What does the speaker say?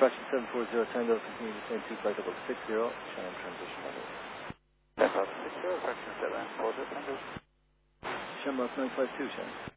Fraction 740 Tango, continue to descend 2 flight level 60, Shannon transition level. Left out 60, Fraction 740 Tango. Shamrock 952, Shannon.